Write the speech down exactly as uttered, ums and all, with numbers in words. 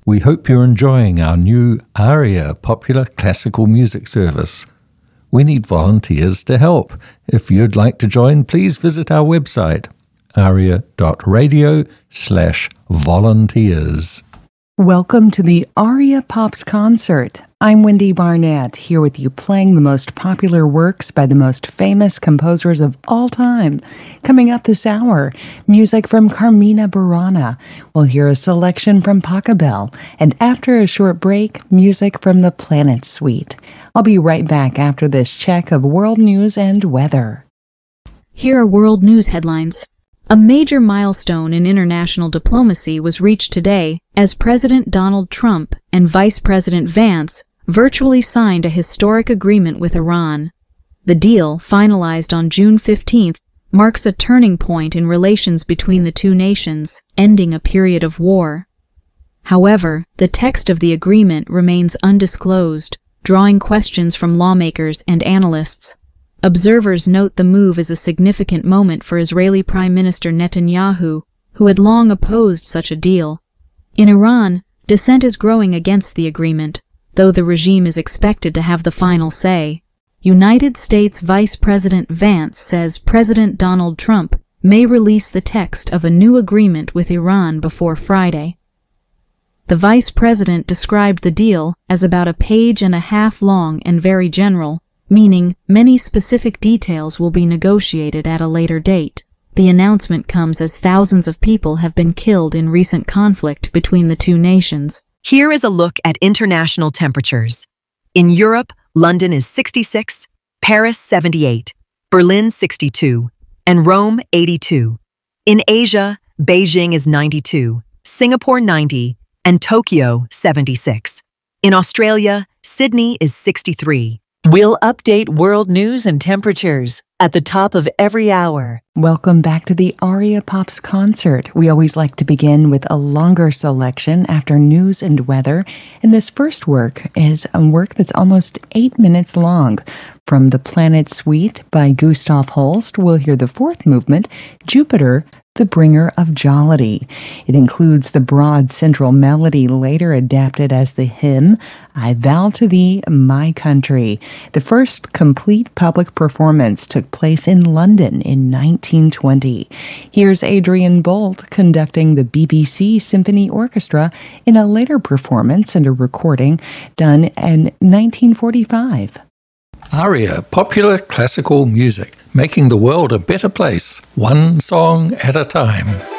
We hope you're enjoying our new ARIA Popular Classical Music Service. We need volunteers to help. If you'd like to join, please visit our website, aria.radio slash volunteers. Welcome to the ARIA Pops Concert. I'm Wendy Barnett, here with you playing the most popular works by the most famous composers of all time. Coming up this hour, music from Carmina Burana. We'll hear a selection from Pachelbel. And after a short break, music from the Planet Suite. I'll be right back after this check of world news and weather. Here are world news headlines. A major milestone in international diplomacy was reached today as President Donald Trump and Vice President Vance virtually signed a historic agreement with Iran. The deal, finalized on June fifteenth, marks a turning point in relations between the two nations, ending a period of war. However, the text of the agreement remains undisclosed, drawing questions from lawmakers and analysts. Observers note the move as a significant moment for Israeli Prime Minister Netanyahu, who had long opposed such a deal. In Iran, dissent is growing against the agreement, though the regime is expected to have the final say. United States Vice President Vance says President Donald Trump may release the text of a new agreement with Iran before Friday. The vice president described the deal as about a page and a half long and very general, meaning many specific details will be negotiated at a later date. The announcement comes as thousands of people have been killed in recent conflict between the two nations. Here is a look at international temperatures. In Europe, London is sixty-six, Paris seventy-eight, Berlin sixty-two, and Rome eighty-two. In Asia, Beijing is ninety-two, Singapore ninety, and Tokyo seventy-six. In Australia, Sydney is sixty-three. We'll update world news and temperatures at the top of every hour. Welcome back to the ARIA Pops Concert. We always like to begin with a longer selection after news and weather. And this first work is a work that's almost eight minutes long. From the Planet Suite by Gustav Holst, we'll hear the fourth movement, Jupiter, the Bringer of Jollity. It includes the broad central melody later adapted as the hymn, I Vow to Thee, My Country. The first complete public performance took place in London in nineteen twenty. Here's Adrian Bolt conducting the B B C Symphony Orchestra in a later performance and a recording done in nineteen forty-five. ARIA, popular classical music, making the world a better place, one song at a time.